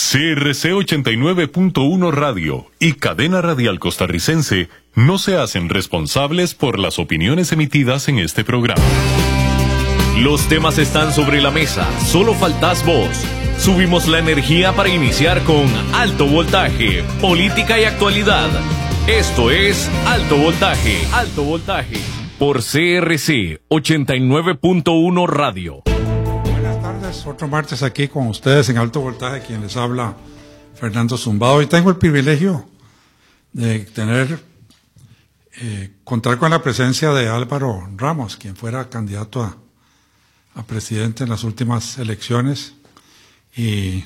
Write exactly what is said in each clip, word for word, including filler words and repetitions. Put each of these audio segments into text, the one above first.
C R C ochenta y nueve punto uno Radio y Cadena Radial Costarricense no se hacen responsables por las opiniones emitidas en este programa. Los temas están sobre la mesa, solo faltás vos. Subimos la energía para iniciar con Alto Voltaje, política y actualidad. Esto es Alto Voltaje, Alto Voltaje, por C R C ochenta y nueve punto uno Radio. Buenas tardes, otro martes aquí con ustedes en Alto Voltaje, quien les habla Fernando Zumbado. Y tengo el privilegio de tener, eh, contar con la presencia de Álvaro Ramos, quien fuera candidato a, a presidente en las últimas elecciones. Y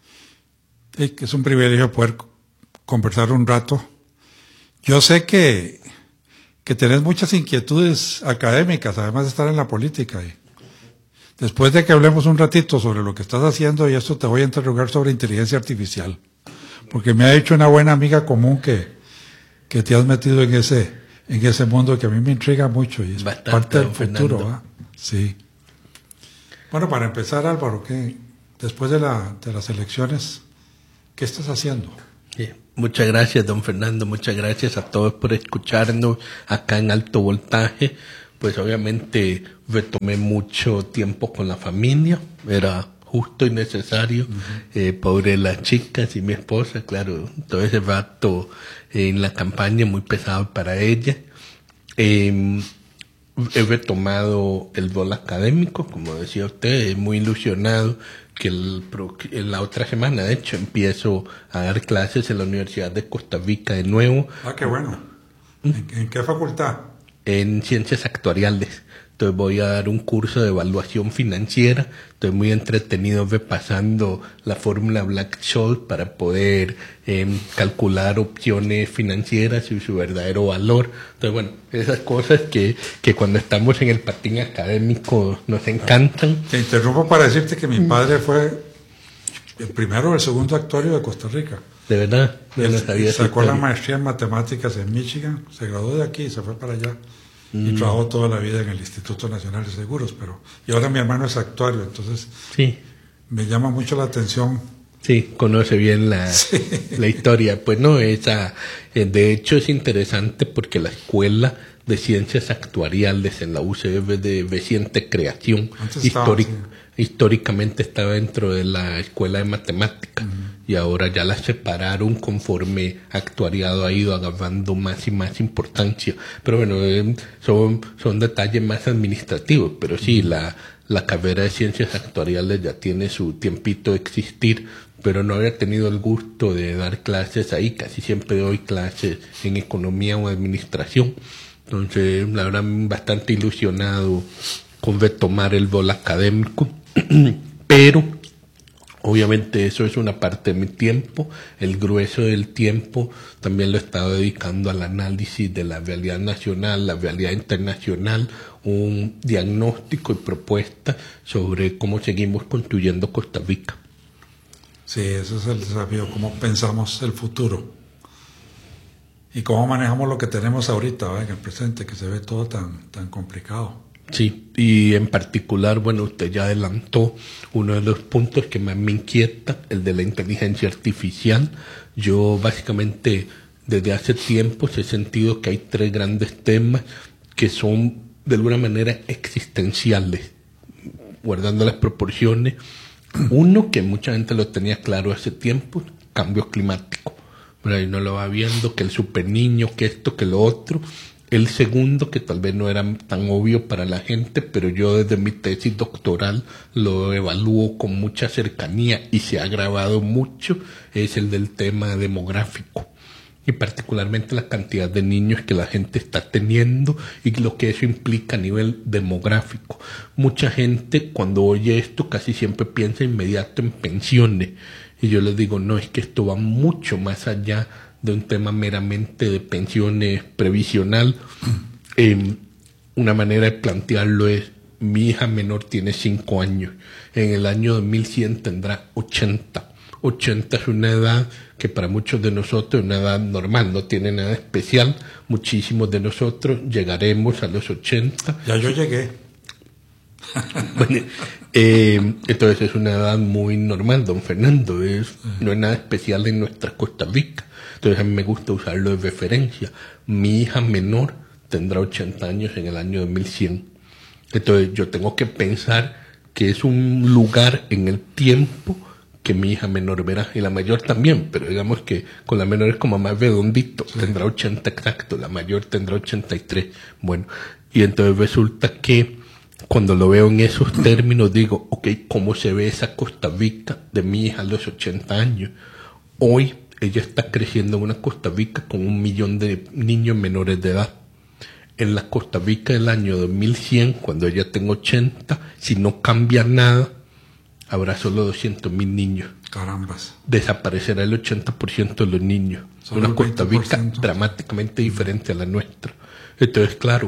eh, que es un privilegio poder conversar un rato. Yo sé que, que tenés muchas inquietudes académicas, además de estar en la política. Y después de que hablemos un ratito sobre lo que estás haciendo, y esto te voy a interrogar sobre inteligencia artificial, porque me ha dicho una buena amiga común que, que te has metido en ese, en ese mundo que a mí me intriga mucho y es Bastante, parte del futuro. ¿Va? Sí. Bueno, para empezar, Álvaro, ¿qué, después de, la, de las elecciones, qué estás haciendo? Sí. Muchas gracias, don Fernando, muchas gracias a todos por escucharnos acá en Alto Voltaje. Pues obviamente retomé mucho tiempo con la familia, era justo y necesario, uh-huh. eh, pobre las chicas y mi esposa, claro, todo ese rato eh, en la campaña muy pesado para ella. Eh, he retomado el rol académico, como decía usted, muy ilusionado que el, en la otra semana, de hecho, empiezo a dar clases en la Universidad de Costa Rica de nuevo. Ah, qué bueno. ¿En, en qué facultad? En Ciencias Actuariales. Entonces voy a dar un curso de evaluación financiera. Estoy muy entretenido repasando la fórmula Black-Scholes para poder eh, calcular opciones financieras y su verdadero valor. Entonces, bueno, esas cosas que, que cuando estamos en el patín académico nos encantan. Te interrumpo para decirte que mi padre fue el primero o el segundo actuario de Costa Rica. ¿De verdad? Yo no sabía. Sacó la maestría en matemáticas en Michigan, se graduó de aquí y se fue para allá. Mm. Y trabajó toda la vida en el Instituto Nacional de Seguros, pero y ahora mi hermano es actuario, entonces sí. Me llama mucho la atención. Sí, conoce bien la, sí. la historia. Pues no, esa, de hecho es interesante porque la Escuela de Ciencias Actuariales en la U C R de reciente creación, histórica, sí. históricamente estaba dentro de la Escuela de Matemáticas. Uh-huh. Y ahora ya la separaron conforme actuariado ha ido agarrando más y más importancia. Pero bueno, eh, son, son detalles más administrativos, pero sí, uh-huh. la, la carrera de Ciencias Actuariales ya tiene su tiempito de existir, pero no había tenido el gusto de dar clases ahí. Casi siempre doy clases en economía o administración. Entonces, la verdad, bastante ilusionado con retomar el rol académico, pero obviamente eso es una parte de mi tiempo. El grueso del tiempo también lo he estado dedicando al análisis de la realidad nacional, la realidad internacional, un diagnóstico y propuesta sobre cómo seguimos construyendo Costa Rica. Sí, ese es el desafío, cómo pensamos el futuro. Y cómo manejamos lo que tenemos ahorita, ¿verdad? En el presente, que se ve todo tan, tan complicado. Sí, y en particular, bueno, usted ya adelantó uno de los puntos que más me inquieta, el de la inteligencia artificial. Yo básicamente desde hace tiempo he sentido que hay tres grandes temas que son de alguna manera existenciales, guardando las proporciones. Uno, que mucha gente lo tenía claro hace tiempo, cambio climático. Pero ahí no lo va viendo, que el super niño, que esto, que lo otro. El segundo, que tal vez no era tan obvio para la gente, pero yo desde mi tesis doctoral lo evalúo con mucha cercanía y se ha agravado mucho, es el del tema demográfico. Y particularmente la cantidad de niños que la gente está teniendo y lo que eso implica a nivel demográfico. Mucha gente cuando oye esto casi siempre piensa inmediato en pensiones. Y yo les digo, no, es que esto va mucho más allá de un tema meramente de pensiones previsional. Eh, una manera de plantearlo es, mi hija menor tiene cinco años, en el año dos mil cien tendrá ochenta. ochenta es una edad que para muchos de nosotros es una edad normal, no tiene nada especial. Muchísimos de nosotros llegaremos a los ochenta. Ya yo llegué. Bueno, Eh, entonces es una edad muy normal, don Fernando, es, no es nada especial en nuestra Costa Rica. Entonces a mí me gusta usarlo de referencia. Mi hija menor tendrá ochenta años en el año dos mil cien. Entonces yo tengo que pensar que es un lugar en el tiempo que mi hija menor verá, y la mayor también, pero digamos que con la menor es como más redondito, sí. Tendrá ochenta exacto, la mayor tendrá ochenta y tres. Bueno, y entonces resulta que cuando lo veo en esos términos digo, ok, ¿cómo se ve esa Costa Rica de mi hija a los ochenta años? Hoy ella está creciendo en una Costa Rica con un millón de niños menores de edad. En la Costa Rica del año dos mil cien, cuando ella tenga ochenta, si no cambia nada, habrá solo doscientos mil niños. Carambas. Desaparecerá el ochenta por ciento de los niños. Solo una Costa Rica dramáticamente diferente a la nuestra. Entonces, claro,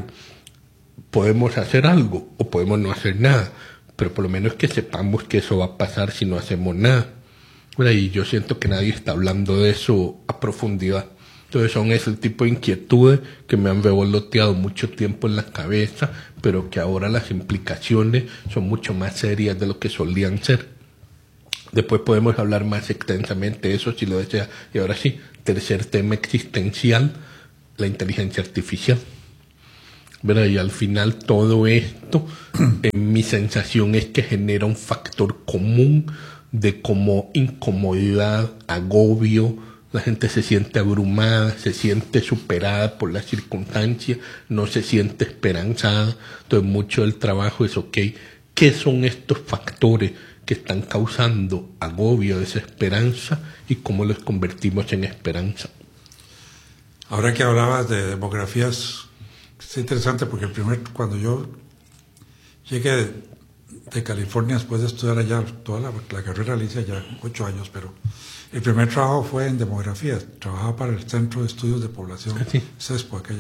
podemos hacer algo o podemos no hacer nada, pero por lo menos que sepamos que eso va a pasar si no hacemos nada. Bueno, y yo siento que nadie está hablando de eso a profundidad. Entonces son ese tipo de inquietudes que me han revoloteado mucho tiempo en la cabeza, pero que ahora las implicaciones son mucho más serias de lo que solían ser. Después podemos hablar más extensamente de eso si lo desea. Y ahora sí, tercer tema existencial, la inteligencia artificial. ¿Verdad? Y al final todo esto, en mi sensación es que genera un factor común de como incomodidad, agobio. La gente se siente abrumada, se siente superada por las circunstancias, no se siente esperanzada. Entonces mucho del trabajo es, ok, ¿qué son estos factores que están causando agobio, desesperanza, y cómo los convertimos en esperanza? Ahora que hablabas de demografías, es interesante porque el primer, cuando yo llegué de, de California después de estudiar allá, toda la, la carrera la hice allá, ocho años, pero el primer trabajo fue en demografía. Trabajaba para el Centro de Estudios de Población, sí. CESPO, aquella.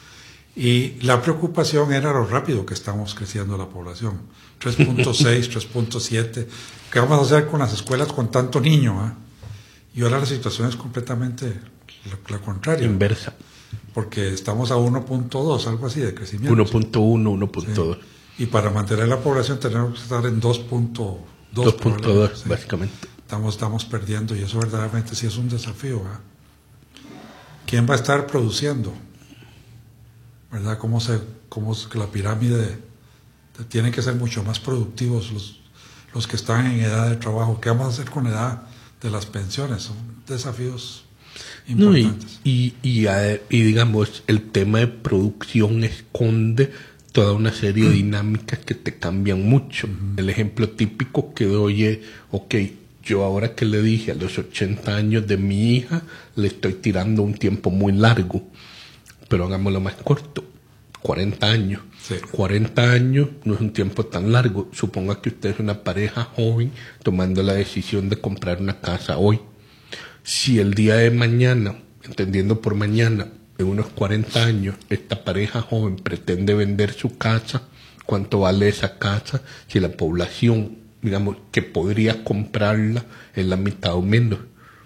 Y la preocupación era lo rápido que estamos creciendo la población. tres punto seis, tres punto siete. ¿Qué vamos a hacer con las escuelas con tanto niño? ¿eh? Y ahora la situación es completamente la, la contraria. Inversa. Porque estamos a uno punto dos, algo así de crecimiento. uno punto uno, uno punto dos. Sí. Y para mantener la población tenemos que estar en dos punto dos. dos punto dos, sí. Básicamente. Estamos, estamos perdiendo, y eso verdaderamente sí es un desafío. ¿eh? ¿Quién va a estar produciendo? ¿Verdad? ¿Cómo se, cómo se, la pirámide de, de, tienen que ser mucho más productivos los, los que están en edad de trabajo? ¿Qué vamos a hacer con la edad de las pensiones? Son desafíos importantes. No, y, y, y, y digamos, el tema de producción esconde toda una serie de dinámicas que te cambian mucho. Uh-huh. El ejemplo típico que doy es, ok, yo ahora que le dije a los ochenta años de mi hija, le estoy tirando un tiempo muy largo, pero hagámoslo más corto, cuarenta años. Sí. cuarenta años no es un tiempo tan largo. Suponga que usted es una pareja joven tomando la decisión de comprar una casa hoy. Si el día de mañana, entendiendo por mañana, en unos cuarenta años, esta pareja joven pretende vender su casa, ¿cuánto vale esa casa? Si la población, digamos, que podría comprarla es la mitad o menos.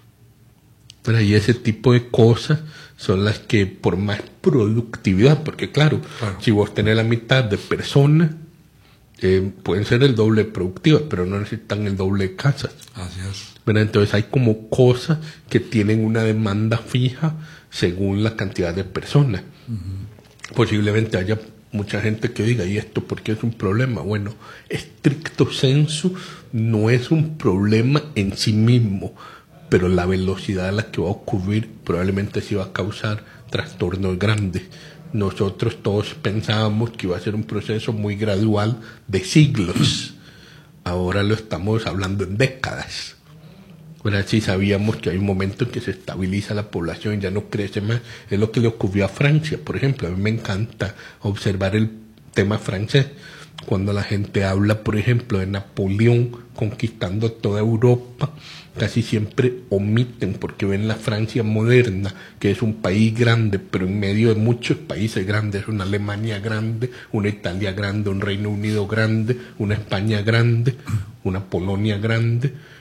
Pero y ese tipo de cosas son las que, por más productividad, porque claro, claro. si vos tenés la mitad de personas, eh, pueden ser el doble productivas, pero no necesitan el doble de casas. Así es. Pero entonces hay como cosas que tienen una demanda fija según la cantidad de personas. Uh-huh. Posiblemente haya mucha gente que diga, ¿y esto por qué es un problema? Bueno, estricto sensu no es un problema en sí mismo, pero la velocidad a la que va a ocurrir probablemente sí va a causar trastornos grandes. Nosotros todos pensábamos que iba a ser un proceso muy gradual de siglos. Ahora lo estamos hablando en décadas. Bueno, sí sabíamos que hay un momento en que se estabiliza la población y ya no crece más. Es lo que le ocurrió a Francia, por ejemplo. A mí me encanta observar el tema francés. Cuando la gente habla, por ejemplo, de Napoleón conquistando toda Europa, casi siempre omiten, porque ven la Francia moderna, que es un país grande, pero en medio de muchos países grandes, una Alemania grande, una Italia grande, un Reino Unido grande, una España grande, una Polonia grande.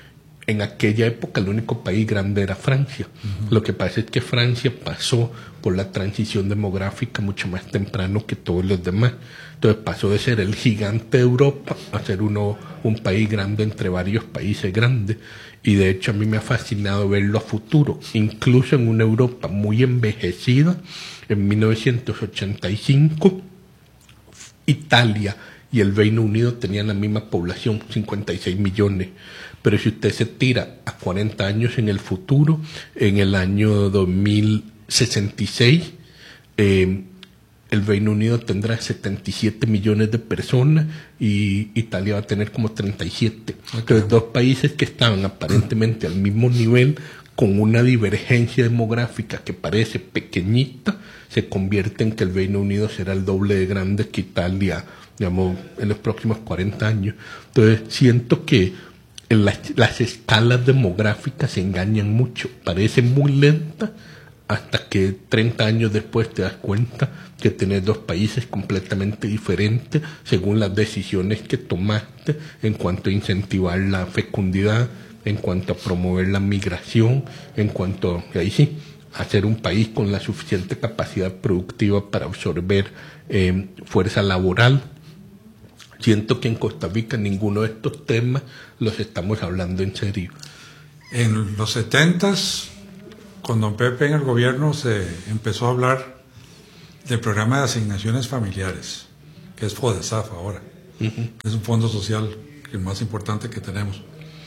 en aquella época el único país grande era Francia. Uh-huh. Lo que pasa es que Francia pasó por la transición demográfica mucho más temprano que todos los demás. Entonces pasó de ser el gigante de Europa a ser uno, un país grande entre varios países grandes. Y de hecho a mí me ha fascinado verlo a futuro, incluso en una Europa muy envejecida. En mil novecientos ochenta y cinco, Italia y el Reino Unido tenían la misma población, cincuenta y seis millones. Pero si usted se tira a cuarenta años en el futuro, en el año dos mil sesenta y seis, eh, el Reino Unido tendrá setenta y siete millones de personas y Italia va a tener como treinta y siete. Okay. Entonces, dos países que estaban aparentemente al mismo nivel, con una divergencia demográfica que parece pequeñita, se convierte en que el Reino Unido será el doble de grande que Italia, digamos, en los próximos cuarenta años. Entonces, siento que en las, las escalas demográficas se engañan mucho, parece muy lenta, hasta que treinta años después te das cuenta que tenés dos países completamente diferentes según las decisiones que tomaste en cuanto a incentivar la fecundidad, en cuanto a promover la migración, en cuanto, ahí sí, a ser un país con la suficiente capacidad productiva para absorber eh, fuerza laboral. Siento que en Costa Rica ninguno de estos temas los estamos hablando en serio. En los setentas, con don Pepe en el gobierno, se empezó a hablar del programa de asignaciones familiares, que es FODESAF ahora. Uh-huh. Es un fondo social el más importante que tenemos.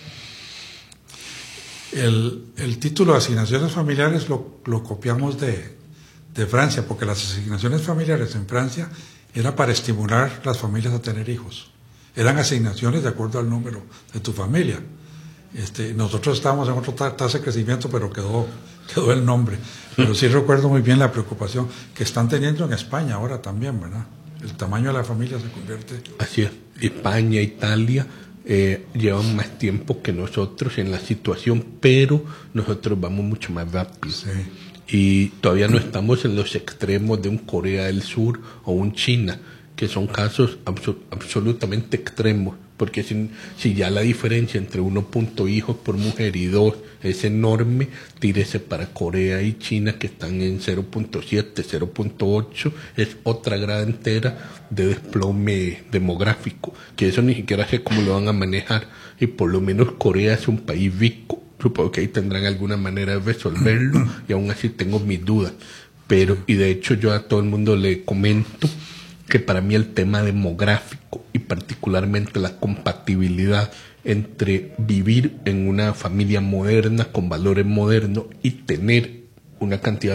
El, el título de asignaciones familiares lo, lo copiamos de, de Francia, porque las asignaciones familiares en Francia era para estimular las familias a tener hijos. Eran asignaciones de acuerdo al número de tu familia. Este, nosotros estábamos en otra tasa de crecimiento, pero quedó, quedó el nombre. Pero sí recuerdo muy bien la preocupación que están teniendo en España ahora también, ¿verdad? El tamaño de la familia se convierte... Así es. España, Italia eh, llevan más tiempo que nosotros en la situación, pero nosotros vamos mucho más rápido. Sí. Y todavía no estamos en los extremos de un Corea del Sur o un China, que son casos abso- absolutamente extremos, porque si, si ya la diferencia entre uno punto hijos por mujer y dos es enorme, tírese para Corea y China, que están en cero punto siete, cero punto ocho, es otra grada entera de desplome demográfico, que eso ni siquiera sé cómo lo van a manejar, y por lo menos Corea es un país rico, supongo que ahí tendrán alguna manera de resolverlo, y aún así tengo mis dudas, pero, y de hecho yo a todo el mundo le comento que para mí el tema demográfico y particularmente la compatibilidad entre vivir en una familia moderna con valores modernos y tener una cantidad,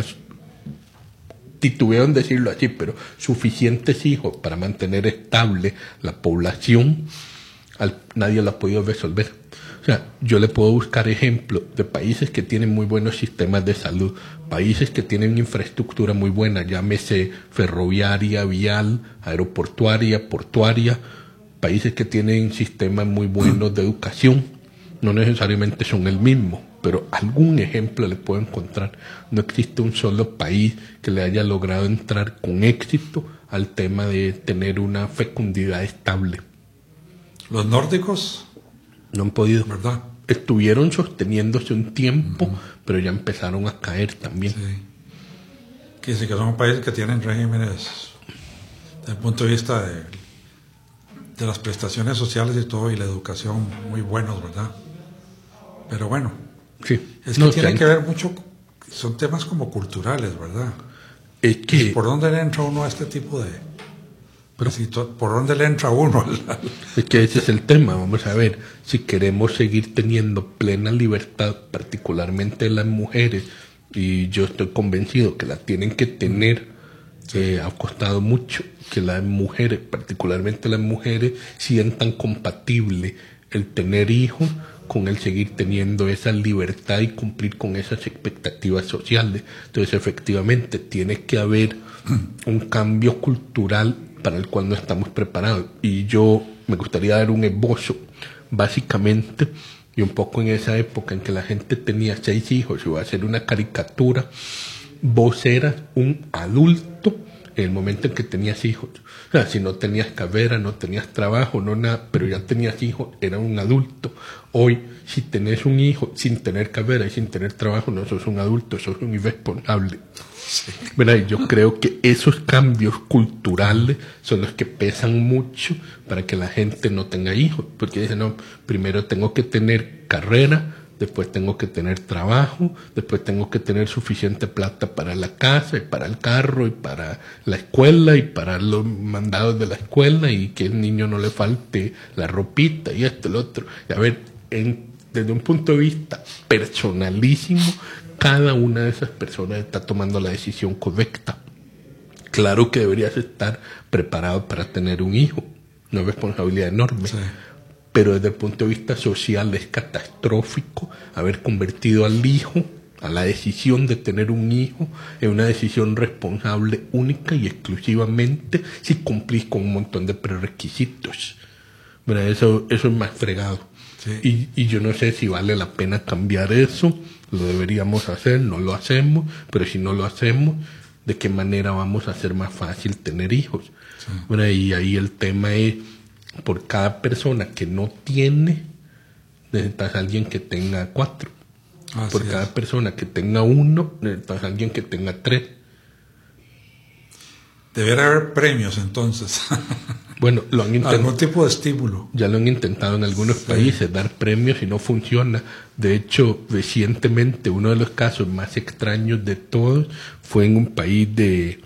titubeo en decirlo así, pero suficientes hijos para mantener estable la población, al, nadie lo ha podido resolver. O sea, yo le puedo buscar ejemplos de países que tienen muy buenos sistemas de salud, países que tienen infraestructura muy buena, llámese ferroviaria, vial, aeroportuaria, portuaria, países que tienen sistemas muy buenos de educación, no necesariamente son el mismo, pero algún ejemplo le puedo encontrar. No existe un solo país que le haya logrado entrar con éxito al tema de tener una fecundidad estable. Los nórdicos no han podido. ¿Verdad? Estuvieron sosteniéndose un tiempo, uh-huh. pero ya empezaron a caer también. Sí. Que sí que son países que tienen regímenes desde el punto de vista de, de las prestaciones sociales y todo, y la educación muy buenos, ¿verdad? Pero bueno, sí. es que no, tiene sean... que ver mucho, son temas como culturales, ¿verdad? Es que... ¿Por dónde le entra uno a este tipo de... Pero si to, ¿por dónde le entra uno? Al... Es que ese es el tema. Vamos a ver, si queremos seguir teniendo plena libertad, particularmente las mujeres, y yo estoy convencido que la tienen que tener, sí. eh, ha costado mucho que las mujeres, particularmente las mujeres, sientan compatible el tener hijos con el seguir teniendo esa libertad y cumplir con esas expectativas sociales. Entonces, efectivamente, tiene que haber un cambio cultural para el cual no estamos preparados. Y yo me gustaría dar un esbozo, básicamente, y un poco en esa época en que la gente tenía seis hijos, y voy a hacer una caricatura, vos eras un adulto en el momento en que tenías hijos. O sea, si no tenías carrera, no tenías trabajo, no nada, pero ya tenías hijos, era un adulto. Hoy, si tenés un hijo sin tener carrera y sin tener trabajo, no sos un adulto, sos un irresponsable. Sí. Bueno, yo creo que esos cambios culturales son los que pesan mucho para que la gente no tenga hijos, porque dicen, no, primero tengo que tener carrera, después tengo que tener trabajo, después tengo que tener suficiente plata para la casa y para el carro y para la escuela y para los mandados de la escuela y que el niño no le falte la ropita y esto y lo otro. Y a ver, en, desde un punto de vista personalísimo, cada una de esas personas está tomando la decisión correcta. Claro que deberías estar preparado para tener un hijo, una responsabilidad enorme. Sí. Pero desde el punto de vista social es catastrófico haber convertido al hijo, a la decisión de tener un hijo, en una decisión responsable única y exclusivamente si cumplís con un montón de prerequisitos. Bueno, eso, eso es más fregado. Sí. Y, y yo no sé si vale la pena cambiar eso, lo deberíamos hacer, no lo hacemos, pero si no lo hacemos, ¿de qué manera vamos a hacer más fácil tener hijos? Sí. Bueno, y ahí el tema es, por cada persona que no tiene, necesitas a alguien que tenga cuatro. Así por cada es. persona que tenga uno, necesitas a alguien que tenga tres. Debería haber premios entonces. Bueno, lo han intentado. Algún tipo de estímulo. Ya lo han intentado en algunos sí. países, dar premios y no funciona. De hecho, recientemente uno de los casos más extraños de todos fue en un país de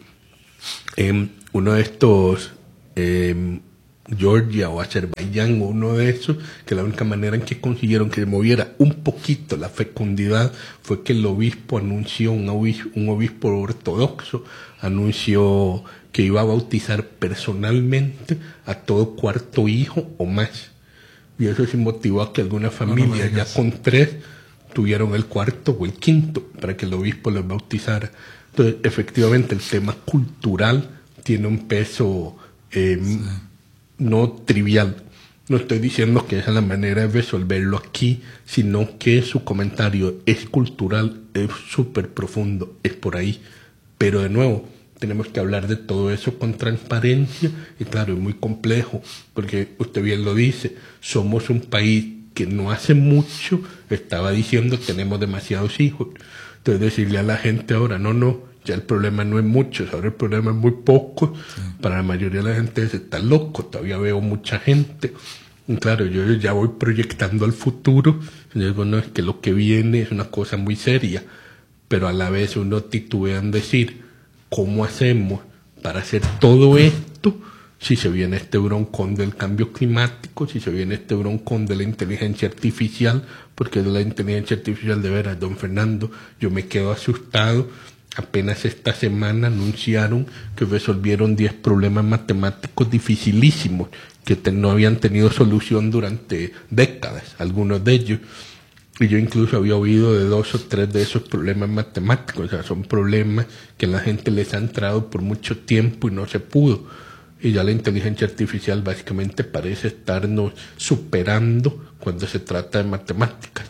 eh, uno de estos eh, Georgia o Azerbaiyán o uno de esos, que la única manera en que consiguieron que se moviera un poquito la fecundidad fue que el obispo anunció, un obispo, un obispo ortodoxo anunció que iba a bautizar personalmente a todo cuarto hijo o más. Y eso sí motivó a que alguna familia no, no ya con tres tuvieron el cuarto o el quinto para que el obispo los bautizara. Entonces, efectivamente, el tema cultural tiene un peso eh, sí. no trivial. No estoy diciendo que esa es la manera de resolverlo aquí, sino que su comentario es cultural, es súper profundo, es por ahí. Pero de nuevo, tenemos que hablar de todo eso con transparencia y claro, es muy complejo, porque usted bien lo dice, somos un país que no hace mucho estaba diciendo tenemos demasiados hijos. Entonces decirle a la gente ahora, no, no, ya el problema no es mucho, ahora el problema es muy poco. Sí. Para la mayoría de la gente se está loco, todavía veo mucha gente. Y claro, yo ya voy proyectando al futuro, y digo, no, es que lo que viene es una cosa muy seria, pero a la vez uno titubea en decir, ¿cómo hacemos para hacer todo esto si se viene este broncón del cambio climático, si se viene este broncón de la inteligencia artificial? Porque de la inteligencia artificial, de veras, don Fernando, yo me quedo asustado. Apenas esta semana anunciaron que resolvieron diez problemas matemáticos dificilísimos que te, no habían tenido solución durante décadas, algunos de ellos. Y yo incluso había oído de dos o tres de esos problemas matemáticos. O sea, son problemas que la gente les ha entrado por mucho tiempo y no se pudo. Y ya la inteligencia artificial básicamente parece estarnos superando cuando se trata de matemáticas.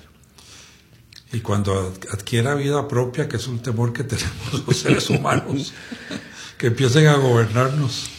Y cuando adquiera vida propia, que es un temor que tenemos los seres humanos, que empiecen a gobernarnos.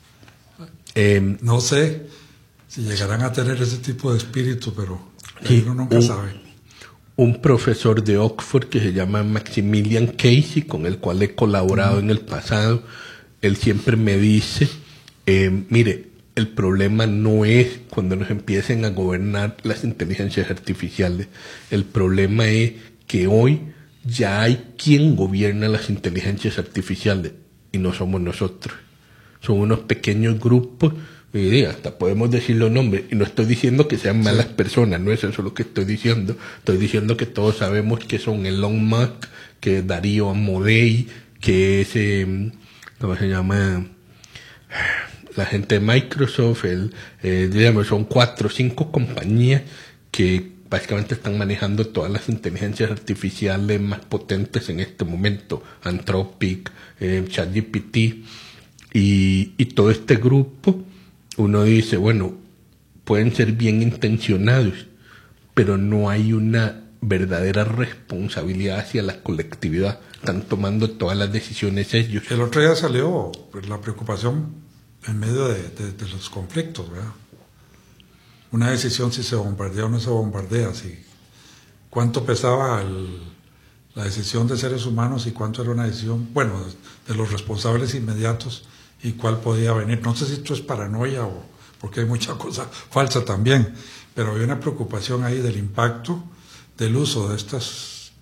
Eh, no sé si llegarán a tener ese tipo de espíritu, pero sí, uno nunca un, sabe. Un profesor de Oxford que se llama Maximilian Casey, con el cual he colaborado mm. en el pasado, él siempre me dice, eh, mire, el problema no es cuando nos empiecen a gobernar las inteligencias artificiales. El problema es que hoy ya hay quien gobierna las inteligencias artificiales y no somos nosotros. Son unos pequeños grupos, y hasta podemos decir los nombres, y no estoy diciendo que sean malas sí. personas, no es eso lo que estoy diciendo. Estoy diciendo que todos sabemos que son Elon Musk, que es Darío Amodei, que es, eh, ¿cómo se llama? La gente de Microsoft, el, eh, digamos, son cuatro o cinco compañías que básicamente están manejando todas las inteligencias artificiales más potentes en este momento, Anthropic, eh, ChatGPT, y, y todo este grupo, uno dice, bueno, pueden ser bien intencionados, pero no hay una verdadera responsabilidad hacia la colectividad. Están tomando todas las decisiones ellos. El otro día salió pues, la preocupación en medio de, de, de los conflictos, ¿verdad? Una decisión si se bombardea o no se bombardea, si cuánto pesaba el, la decisión de seres humanos y cuánto era una decisión, bueno, de, de los responsables inmediatos y cuál podía venir. No sé si esto es paranoia o porque hay mucha cosa falsa también, pero había una preocupación ahí del impacto del uso de estas,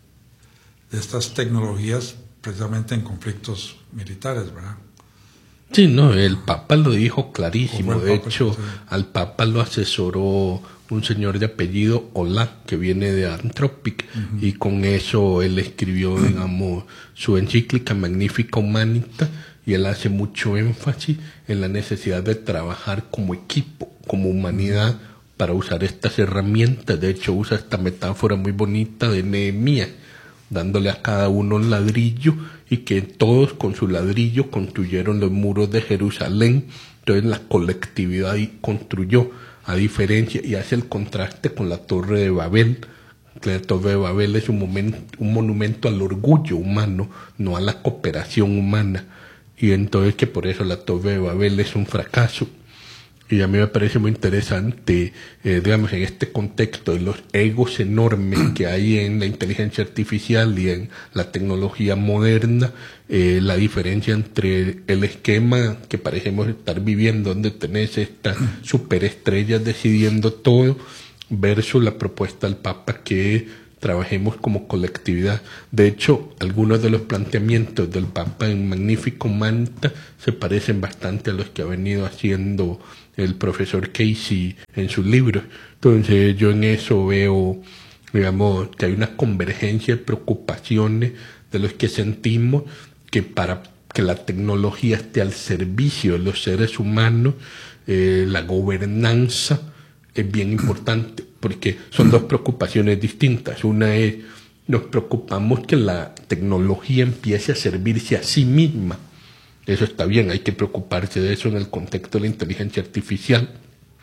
de estas tecnologías precisamente en conflictos militares, ¿verdad? Sí, no, el Papa lo dijo clarísimo. De Papa, hecho, sí. al Papa lo asesoró un señor de apellido Ola, que viene de Anthropic, uh-huh. y con eso él escribió, digamos, su encíclica Magnifica Humanita, y él hace mucho énfasis en la necesidad de trabajar como equipo, como humanidad, para usar estas herramientas. De hecho, usa esta metáfora muy bonita de Nehemías, dándole a cada uno un ladrillo, y que todos con su ladrillo construyeron los muros de Jerusalén. Entonces la colectividad construyó, a diferencia, y hace el contraste con la Torre de Babel. La Torre de Babel es un, momento, un monumento al orgullo humano, no a la cooperación humana, y entonces que por eso la Torre de Babel es un fracaso. Y a mí me parece muy interesante, eh, digamos, en este contexto de los egos enormes que hay en la inteligencia artificial y en la tecnología moderna, eh, la diferencia entre el esquema que parecemos estar viviendo, donde tenés estas superestrellas decidiendo todo, versus la propuesta del Papa que trabajemos como colectividad. De hecho, algunos de los planteamientos del Papa en Magnifico Manta se parecen bastante a los que ha venido haciendo el profesor Casey en sus libros. Entonces yo en eso veo, digamos, que hay una convergencia de preocupaciones de los que sentimos que para que la tecnología esté al servicio de los seres humanos, eh, la gobernanza es bien importante, porque son dos preocupaciones distintas. Una es, nos preocupamos que la tecnología empiece a servirse a sí misma. Eso está bien, hay que preocuparse de eso en el contexto de la inteligencia artificial,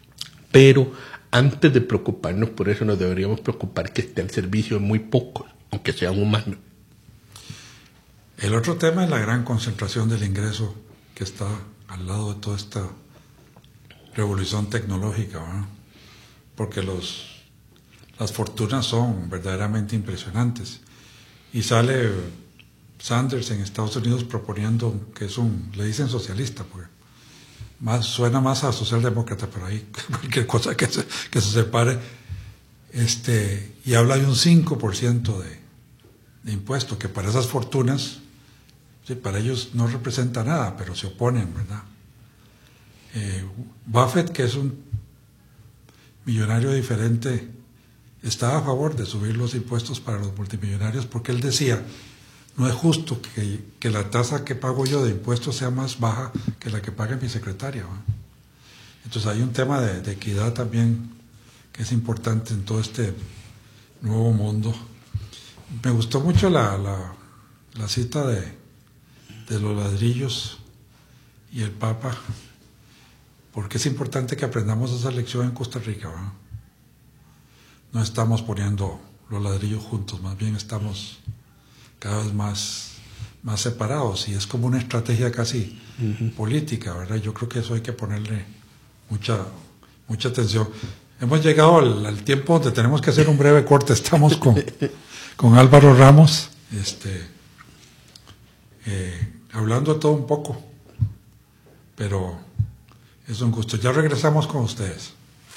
pero antes de preocuparnos por eso nos deberíamos preocupar que esté al servicio de muy pocos, aunque sean humanos. El otro tema es la gran concentración del ingreso que está al lado de toda esta revolución tecnológica, ¿verdad? Porque los, las fortunas son verdaderamente impresionantes. Y sale Sanders en Estados Unidos proponiendo que es un, le dicen socialista, porque más, suena más a socialdemócrata, pero ahí cualquier cosa que se, que se separe, este, y habla de un cinco por ciento de, de impuesto, que para esas fortunas, sí, para ellos no representa nada, pero se oponen, ¿verdad? Eh, Buffett, que es un millonario diferente, está a favor de subir los impuestos para los multimillonarios, porque él decía, no es justo que, que la tasa que pago yo de impuestos sea más baja que la que paga mi secretaria, ¿va? Entonces hay un tema de, de equidad también que es importante en todo este nuevo mundo. Me gustó mucho la, la, la cita de, de los ladrillos y el Papa, porque es importante que aprendamos esa lección en Costa Rica, ¿va? No estamos poniendo los ladrillos juntos, más bien estamos cada vez más, más separados, y es como una estrategia casi uh-huh. política, ¿verdad? Yo creo que eso hay que ponerle mucha, mucha atención. Hemos llegado al, al tiempo donde tenemos que hacer un breve corte. Estamos con, con Álvaro Ramos, este, eh, hablando de todo un poco, pero es un gusto. Ya regresamos con ustedes.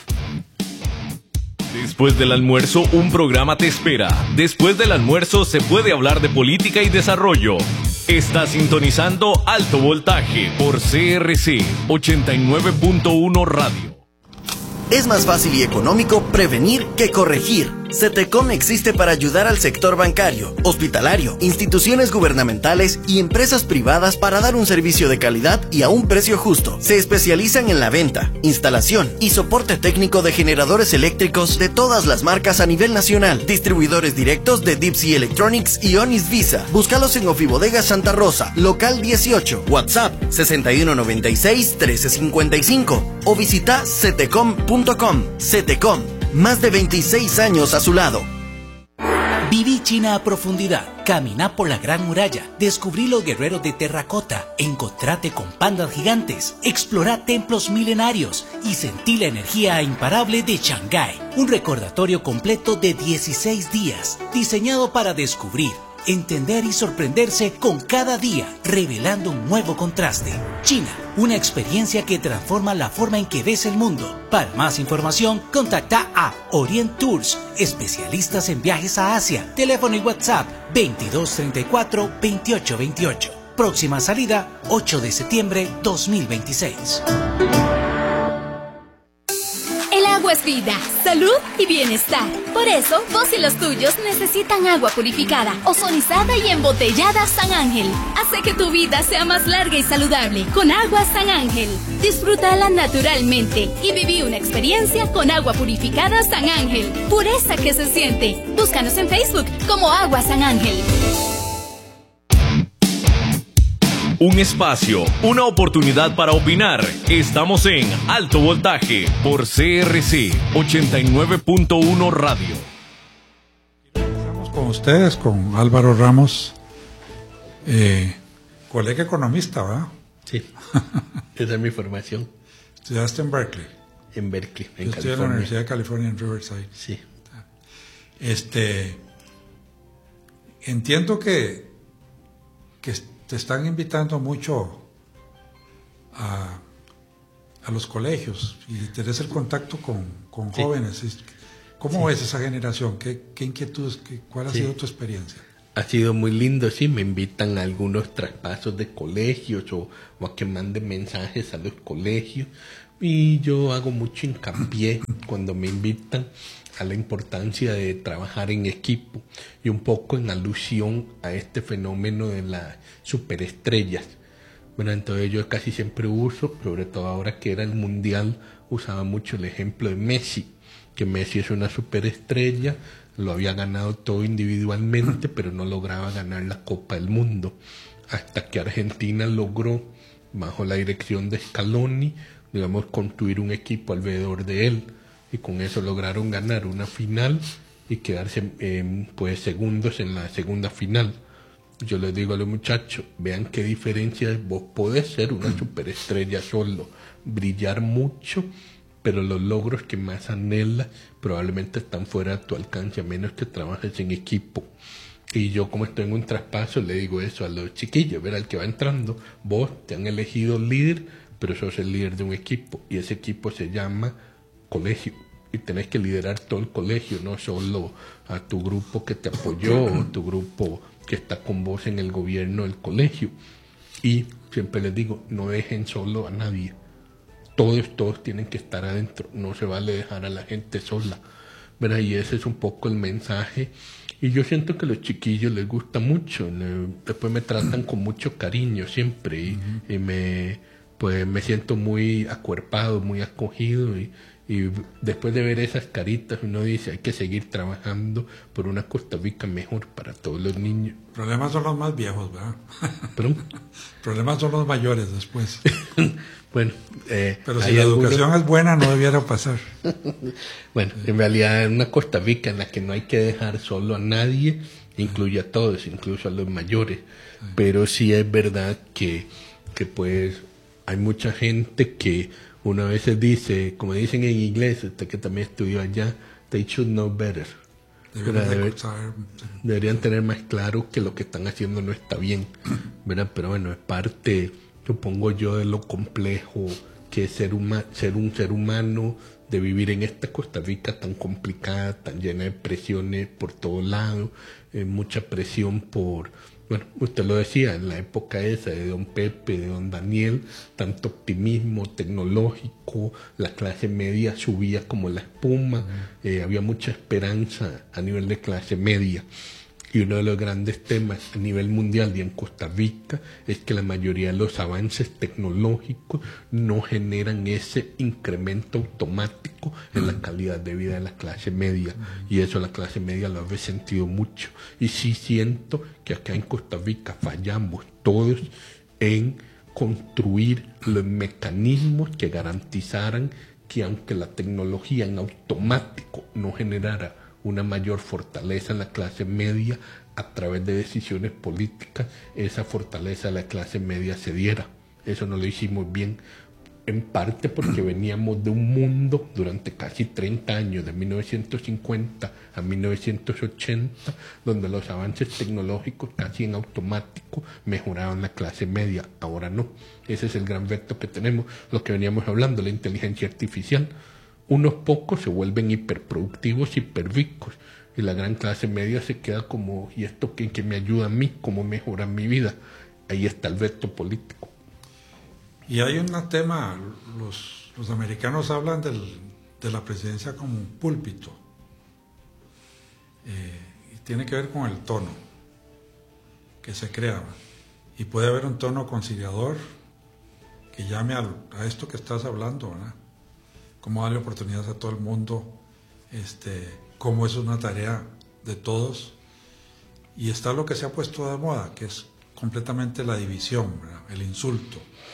Después del almuerzo, un programa te espera. Después del almuerzo se puede hablar de política y desarrollo. Está sintonizando Alto Voltaje por C R C ochenta y nueve punto uno Radio. Es más fácil y económico prevenir que corregir. CETECOM existe para ayudar al sector bancario, hospitalario, instituciones gubernamentales y empresas privadas para dar un servicio de calidad y a un precio justo. Se especializan en la venta, instalación y soporte técnico de generadores eléctricos de todas las marcas a nivel nacional. Distribuidores directos de Deep Sea Electronics y Onis Visa. Búscalos en Ofibodega Santa Rosa, local dieciocho, WhatsApp sesenta y uno noventa y seis, trece cincuenta y cinco o visita cetecom punto com. CETECOM, más de veintiséis años a su lado. Viví China a profundidad, caminá por la Gran Muralla, descubrí los guerreros de terracota, encontrate con pandas gigantes, explorá templos milenarios y sentí la energía imparable de Shanghái. Un recordatorio completo de dieciséis días, diseñado para descubrir, entender y sorprenderse con cada día, revelando un nuevo contraste. China, una experiencia que transforma la forma en que ves el mundo. Para más información, contacta a Orient Tours, especialistas en viajes a Asia. Teléfono y WhatsApp veintidós treinta y cuatro veintiocho veintiocho. Próxima salida ocho de septiembre dos mil veintiséis. El agua es vida, salud y bienestar. Por eso, vos y los tuyos necesitan agua purificada, ozonizada y embotellada San Ángel. Hace que tu vida sea más larga y saludable con agua San Ángel. Disfrútala naturalmente y viví una experiencia con agua purificada San Ángel. Pureza que se siente. Búscanos en Facebook como Agua San Ángel. Un espacio, una oportunidad para opinar. Estamos en Alto Voltaje por C R C ochenta y nueve punto uno Radio. Estamos con ustedes, con Álvaro Ramos, eh, colega economista, ¿verdad? Sí, esa es mi formación. Estudiaste en Berkeley. En Berkeley, en Yo estudié en la Universidad de California en Riverside. Sí. Este, entiendo que, que te están invitando mucho a, a los colegios y tenés el contacto con, con sí. jóvenes. ¿Cómo sí. ves esa generación? ¿Qué, qué inquietudes? Qué, ¿Cuál ha sí. sido tu experiencia? Ha sido muy lindo, sí, me invitan a algunos traspasos de colegios o, o a que manden mensajes a los colegios y yo hago mucho hincapié cuando me invitan a la importancia de trabajar en equipo y un poco en alusión a este fenómeno de las superestrellas. Bueno, entonces yo casi siempre uso, sobre todo ahora que era el mundial, usaba mucho el ejemplo de Messi, que Messi es una superestrella, lo había ganado todo individualmente, pero no lograba ganar la Copa del Mundo, hasta que Argentina logró, bajo la dirección de Scaloni, digamos, construir un equipo alrededor de él, y con eso lograron ganar una final y quedarse eh, pues segundos en la segunda final. Yo les digo a los muchachos, vean qué diferencia es, vos podés ser una superestrella solo, brillar mucho, pero los logros que más anhelas probablemente están fuera de tu alcance, a menos que trabajes en equipo. Y yo, como estoy en un traspaso, le digo eso a los chiquillos, ver al que va entrando, vos te han elegido líder, pero sos el líder de un equipo, y ese equipo se llama colegio, y tenés que liderar todo el colegio, no solo a tu grupo que te apoyó o tu grupo que está con vos en el gobierno del colegio. Y siempre les digo, no dejen solo a nadie, todos, todos tienen que estar adentro, no se vale dejar a la gente sola, ¿verdad? Y ese es un poco el mensaje, y yo siento que a los chiquillos les gusta mucho, después me tratan con mucho cariño siempre, y, uh-huh. y me, pues me siento muy acuerpado, muy acogido, y Y después de ver esas caritas, uno dice, hay que seguir trabajando por una Costa Rica mejor para todos los niños. Problemas son los más viejos, ¿verdad? ¿Perdón? Problemas son los mayores después. Bueno, eh, pero si la educación algunos... es buena, no debiera pasar. Bueno, en realidad es una Costa Rica en la que no hay que dejar solo a nadie, incluye a todos, incluso a los mayores. Sí. Pero sí es verdad que, que pues hay mucha gente que uno a veces dice, como dicen en inglés, usted que también estudió allá, they should know better. Deberían, Debe, deberían tener más claro que lo que están haciendo no está bien, ¿verdad? Pero bueno, es parte, supongo yo, de lo complejo que es ser, uma, ser un ser humano, de vivir en esta Costa Rica tan complicada, tan llena de presiones por todos lados, eh, mucha presión por... Bueno, usted lo decía, en la época esa de don Pepe, de don Daniel, tanto optimismo tecnológico, la clase media subía como la espuma, uh-huh. eh, había mucha esperanza a nivel de clase media. Y uno de los grandes temas a nivel mundial y en Costa Rica es que la mayoría de los avances tecnológicos no generan ese incremento automático en la calidad de vida de la clase media. Y eso la clase media lo ha resentido mucho. Y sí siento que acá en Costa Rica fallamos todos en construir los mecanismos que garantizaran que aunque la tecnología en automático no generara una mayor fortaleza en la clase media a través de decisiones políticas, esa fortaleza de la clase media se diera. Eso no lo hicimos bien, en parte porque veníamos de un mundo durante casi treinta años, de mil novecientos cincuenta a mil novecientos ochenta, donde los avances tecnológicos casi en automático mejoraban la clase media. Ahora no. Ese es el gran reto que tenemos, lo que veníamos hablando, la inteligencia artificial. Unos pocos se vuelven hiperproductivos, hiperricos, y la gran clase media se queda como, ¿y esto qué, qué me ayuda a mí? ¿Cómo mejora mi vida? Ahí está el reto político. Y hay un tema, los, los americanos hablan del, de la presidencia como un púlpito, eh, y tiene que ver con el tono que se crea, y puede haber un tono conciliador que llame a, a esto que estás hablando, ¿verdad? Cómo darle oportunidades a todo el mundo, este, cómo es una tarea de todos, y está lo que se ha puesto de moda, que es completamente la división, ¿verdad? El insulto.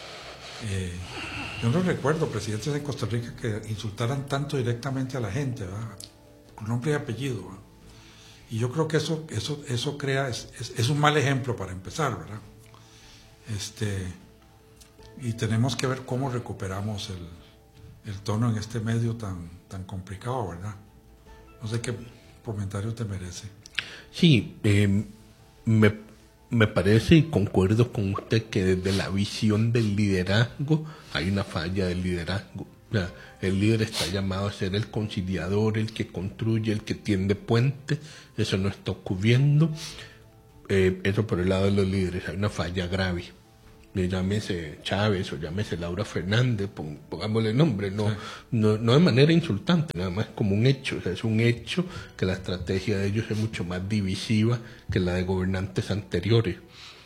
Eh, yo no recuerdo presidentes en Costa Rica que insultaran tanto directamente a la gente, ¿verdad? Con nombre y apellido, ¿verdad? Y yo creo que eso eso eso crea es, es, es un mal ejemplo para empezar, ¿verdad? Este, y tenemos que ver cómo recuperamos el, el tono en este medio tan tan complicado, ¿verdad? No sé qué comentario te merece. Sí, eh, me Me parece y concuerdo con usted que desde la visión del liderazgo hay una falla del liderazgo. O sea, el líder está llamado a ser el conciliador, el que construye, el que tiende puentes. Eso no está ocurriendo. Eh, eso por el lado de los líderes. Hay una falla grave. Llámese Chávez o llámese Laura Fernández, pongámosle nombre, no, sí. no, no de manera insultante, nada más como un hecho. O sea, es un hecho que la estrategia de ellos es mucho más divisiva que la de gobernantes anteriores.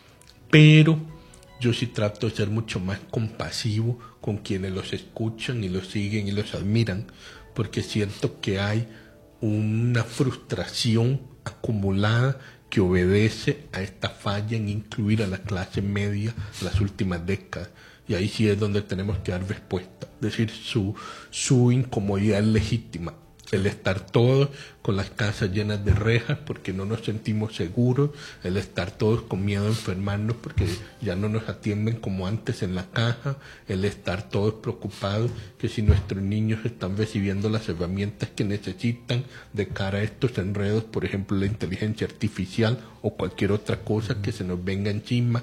Pero yo sí trato de ser mucho más compasivo con quienes los escuchan y los siguen y los admiran, porque siento que hay una frustración acumulada que obedece a esta falla en incluir a la clase media las últimas décadas. Y ahí sí es donde tenemos que dar respuesta. Es decir, su, su incomodidad es legítima. El estar todos con las casas llenas de rejas porque no nos sentimos seguros, el estar todos con miedo a enfermarnos porque ya no nos atienden como antes en la caja, el estar todos preocupados que si nuestros niños están recibiendo las herramientas que necesitan de cara a estos enredos, por ejemplo la inteligencia artificial o cualquier otra cosa que se nos venga encima,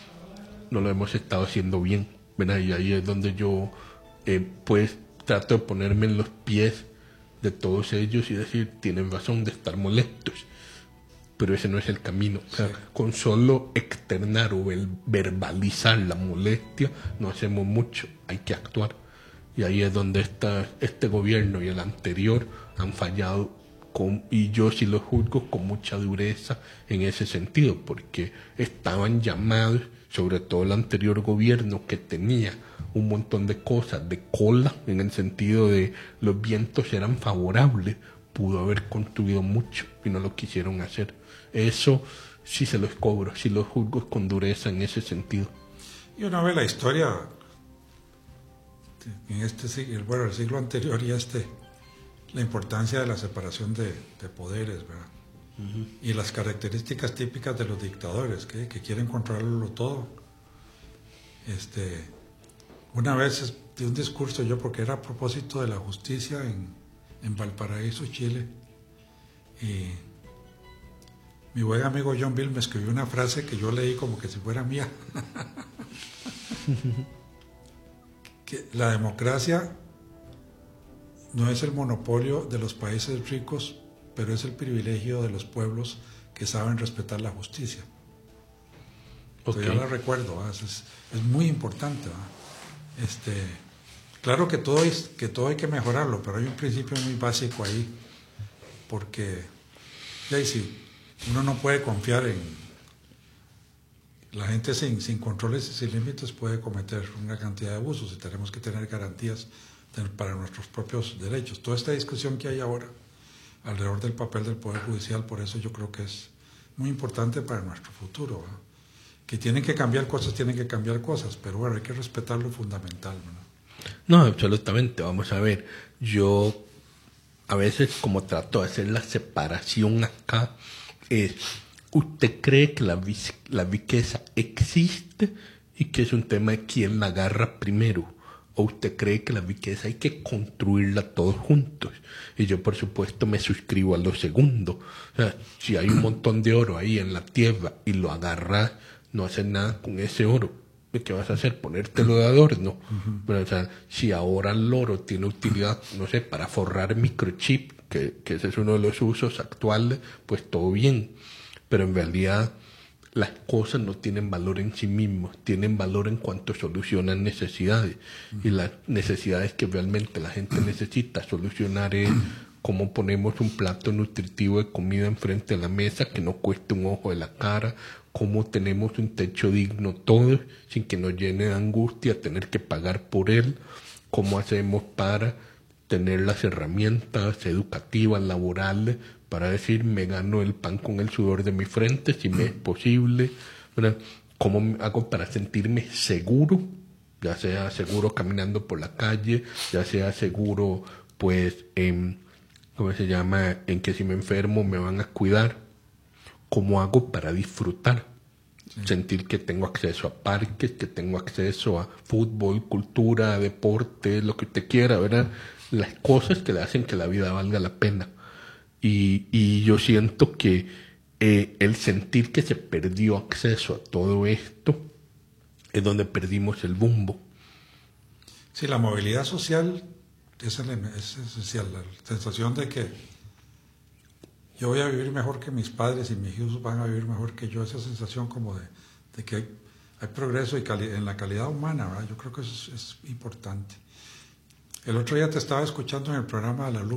no lo hemos estado haciendo bien, ¿verdad? Y ahí es donde yo eh, pues trato de ponerme en los pies de todos ellos y decir, tienen razón de estar molestos, pero ese no es el camino. O sea, sí. Con solo externar o el verbalizar la molestia no hacemos mucho, hay que actuar. Y ahí es donde está este gobierno y el anterior han fallado, con, y yo sí los juzgo con mucha dureza en ese sentido, porque estaban llamados, sobre todo el anterior gobierno que tenía un montón de cosas de cola, en el sentido de los vientos eran favorables, pudo haber construido mucho y no lo quisieron hacer. Eso sí se los cobro, sí los juzgo con dureza en ese sentido. Y una vez la historia, en este siglo, bueno, el siglo anterior y este, la importancia de la separación de, de poderes, ¿verdad? Uh-huh. Y las características típicas de los dictadores, que, que quieren controlarlo todo. Este, una vez di un discurso yo, porque era a propósito de la justicia en, en Valparaíso, Chile, y mi buen amigo John Bill me escribió una frase que yo leí como que si fuera mía. Que la democracia no es el monopolio de los países ricos, pero es el privilegio de los pueblos que saben respetar la justicia. Okay. Yo la recuerdo, ¿eh? es, es muy importante. ¿eh? Este, claro que todo, es, que todo hay que mejorarlo, pero hay un principio muy básico ahí, porque ya, si uno no puede confiar en la gente sin, sin controles y sin límites, puede cometer una cantidad de abusos y tenemos que tener garantías de, para nuestros propios derechos. Toda esta discusión que hay ahora alrededor del papel del Poder Judicial, por eso yo creo que es muy importante para nuestro futuro. ¿eh? Que tienen que cambiar cosas, tienen que cambiar cosas, pero bueno, hay que respetar lo fundamental. ¿no? No, absolutamente. Vamos a ver, yo a veces como trato de hacer la separación acá, es, ¿usted cree que la, la riqueza existe y que es un tema de quién la agarra primero? ¿O usted cree que la riqueza hay que construirla todos juntos? Y yo, por supuesto, me suscribo a lo segundo. O sea, si hay un montón de oro ahí en la tierra y lo agarras, no haces nada con ese oro. ¿Qué vas a hacer? Ponértelo de adorno. Uh-huh. Pero, o sea, si ahora el oro tiene utilidad, no sé, para forrar microchip, que, que ese es uno de los usos actuales, pues todo bien. Pero en realidad las cosas no tienen valor en sí mismos, tienen valor en cuanto solucionan necesidades. Y las necesidades que realmente la gente necesita solucionar es cómo ponemos un plato nutritivo de comida enfrente de la mesa que no cueste un ojo de la cara, cómo tenemos un techo digno todos sin que nos llene de angustia tener que pagar por él, cómo hacemos para tener las herramientas educativas, laborales, para decir, me gano el pan con el sudor de mi frente, si me es posible, ¿verdad? ¿Cómo hago para sentirme seguro? Ya sea seguro caminando por la calle, ya sea seguro, pues, en, ¿cómo se llama?, en que si me enfermo me van a cuidar. ¿Cómo hago para disfrutar? Sí. Sentir que tengo acceso a parques, que tengo acceso a fútbol, cultura, deporte, lo que usted quiera, ¿verdad? Las cosas que le hacen que la vida valga la pena. Y, y yo siento que eh, el sentir que se perdió acceso a todo esto es donde perdimos el rumbo. Sí, la movilidad social es, el, es esencial, la sensación de que yo voy a vivir mejor que mis padres y mis hijos van a vivir mejor que yo, esa sensación como de, de que hay, hay progreso y cali- en la calidad humana, ¿verdad? Yo creo que eso es, es importante. El otro día te estaba escuchando en el programa de la Luz